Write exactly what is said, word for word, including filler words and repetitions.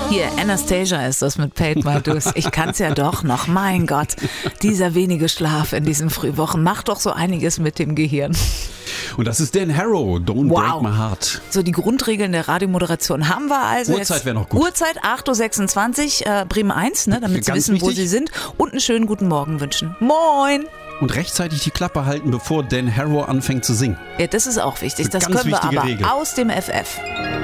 Hier, Anastasia ist das mit Paid My Dues. Ich kann's ja doch noch. Mein Gott, dieser wenige Schlaf in diesen Frühwochen macht doch so einiges mit dem Gehirn. Und das ist Dan Harrow, Don't Wow. Break My Heart. So, die Grundregeln der Radiomoderation haben wir also. Uhrzeit wäre noch gut. Uhrzeit acht Uhr sechsundzwanzig, äh, Bremen eins, ne, damit Sie Ganz wissen, wo wichtig. Sie sind. Und einen schönen guten Morgen wünschen. Moin! Und rechtzeitig die Klappe halten, bevor Dan Harrow anfängt zu singen. Ja, das ist auch wichtig. Das Ganz können wir wichtige aber Regel. aus dem F F.